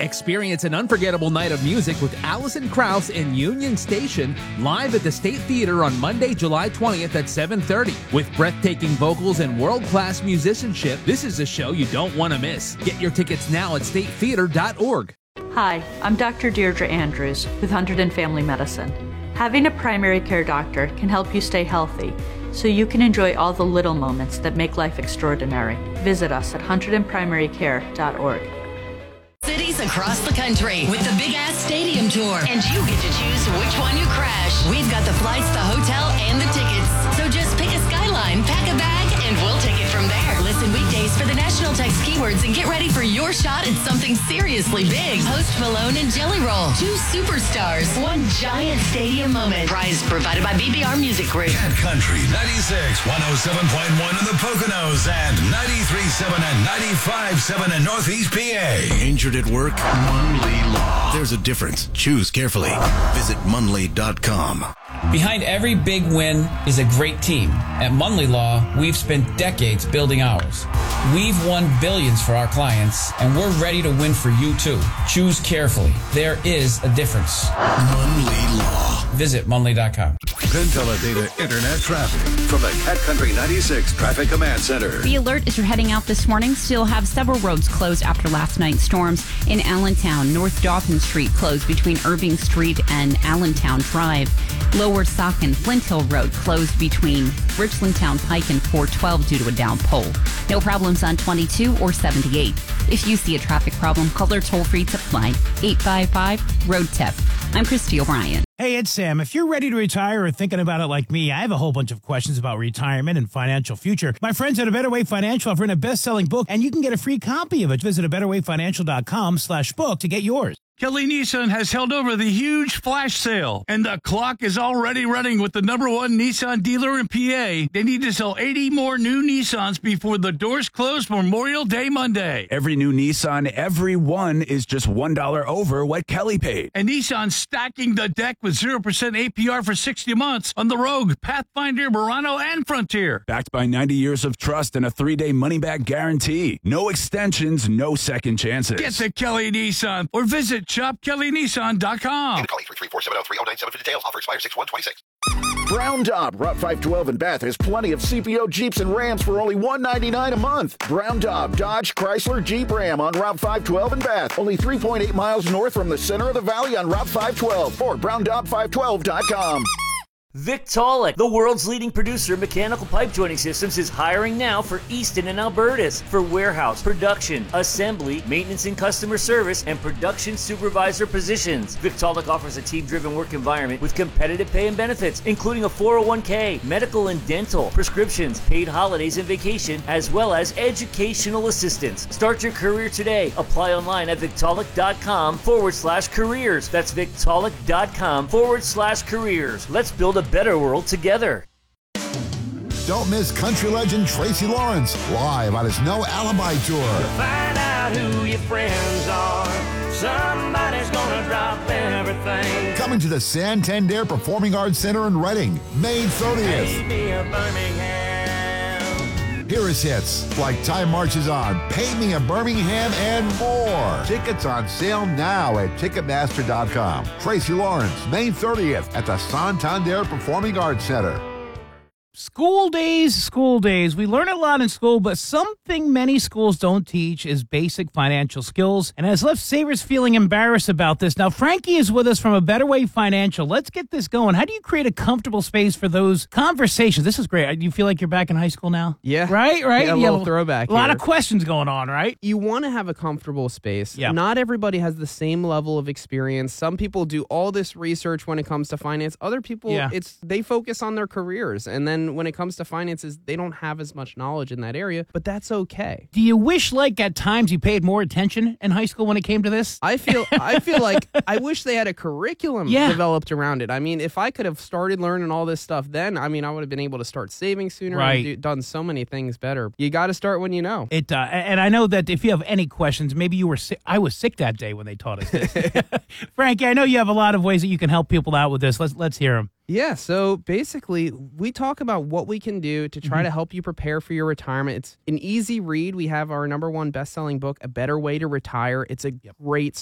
Experience an unforgettable night of music with Alison Krauss and Union Station live at the State Theater on Monday, July 20th at 7:30. With breathtaking vocals and world-class musicianship, this is a show you don't want to miss. Get your tickets now at statetheater.org. Hi, I'm Dr. Deirdre Andrews with Hunterdon Family Medicine. Having a primary care doctor can help you stay healthy, so you can enjoy all the little moments that make life extraordinary. Visit us at hunterdonprimarycare.org. Cities across the country with the Big Ass Stadium Tour, and you get to choose which one you crash. We've got the flights, the hotel, and the tickets. So just pick a Skyline, pack a bag, and we'll take it from there. Listen weekdays for the national text keywords and get ready for your shot at something seriously big. Post Malone and Jelly Roll, 2 superstars, 1 giant stadium moment. Prize provided by BBR Music Group. Cat Country 96, 107.1 in the Poconos, and 93.7 and 95.7 in Northeast PA. Injured at work? Munley Law. There's a difference. Choose carefully. Visit munley.com. Behind every big win is a great team. At Munley Law, we've spent decades building ours. We've won billions for our clients, and we're ready to win for you too. Choose carefully. There is a difference. Munley Law. Visit munley.com. Penteledata Internet traffic from the Cat Country 96 Traffic Command Center. The alert as you're heading out this morning. Still have several roads closed after last night's storms. In Allentown, North Dawson Street closed between Irving Street and Allentown Drive. Lower Sauk and Flint Hill Road closed between Richland Town Pike and 412 due to a down pole. No problems on 22 or 78. If you see a traffic problem, call their toll-free tip line, 855-ROAD-TIP. I'm Christy O'Brien. Hey, it's Sam. If you're ready to retire or thinking about it like me, I have a whole bunch of questions about retirement and financial future. My friends at A Better Way Financial have written a best-selling book, and you can get a free copy of it. Visit abetterwayfinancial.com/book to get yours. Kelly Nissan has held over the huge flash sale, and the clock is already running with the #1 Nissan dealer in PA. They need to sell 80 more new Nissans before the doors close Memorial Day Monday. Every new Nissan, every one is just $1 over what Kelly paid. And Nissan's stacking the deck with 0% APR for 60 months on the Rogue, Pathfinder, Murano, and Frontier. Backed by 90 years of trust and a 3-day money-back guarantee. No extensions, no second chances. Get to Kelly Nissan or visit shopkellynissan.com. Call 833-470-3097 for details. Offer expires 6/1/26. Brown Daub, Route 512 in Bath has plenty of CPO Jeeps and Rams for only $199 a month. Brown Daub, Dodge, Chrysler, Jeep, Ram on Route 512 in Bath. Only 3.8 miles north from the center of the valley on Route 512 or browndaub512.com. Victaulic, the world's leading producer of mechanical pipe joining systems, is hiring now for Easton and Albertus for warehouse, production, assembly, maintenance and customer service, and production supervisor positions. Victaulic offers a team-driven work environment with competitive pay and benefits, including a 401k, medical and dental, prescriptions, paid holidays and vacation, as well as educational assistance. Start your career today. Apply online at victaulic.com/careers. That's victaulic.com/careers. Let's build a better world together. Don't miss country legend Tracy Lawrence live on his No Alibi tour. Find out who your friends are. Somebody's gonna drop everything. Coming to the Santander Performing Arts Center in Reading, May 30th. Pay me a Birmingham. Hear his hits like Time Marches On, Pay Me a Birmingham, and more. Tickets on sale now at Ticketmaster.com. Tracy Lawrence, May 30th at the Santander Performing Arts Center. School days. We learn a lot in school, but something many schools don't teach is basic financial skills, and has left savers feeling embarrassed about this. Now, Frankie is with us from A Better Way Financial. Let's get this going. How do you create a comfortable space for those conversations? This is great. Do you feel like you're back in high school now? Yeah. Right? Yeah, a little throwback A lot here. of questions going on, right? You want to have a comfortable space. Yeah. Not everybody has the same level of experience. Some people do all this research when it comes to finance. Other people, they focus on their careers, and then when it comes to finances, they don't have as much knowledge in that area, but that's okay. Do you wish, like, at times you paid more attention in high school when it came to this? I feel like I wish they had a curriculum developed around it. I mean, if I could have started learning all this stuff then, I mean, I would have been able to start saving sooner and done so many things better. You got to start when you know. And I know that if you have any questions, maybe you were sick. I was sick that day when they taught us this. Frankie, I know you have a lot of ways that you can help people out with this. Let's hear them. Yeah, so basically, we talk about what we can do to try to help you prepare for your retirement. It's an easy read. We have our #1 best-selling book, A Better Way to Retire. It's a great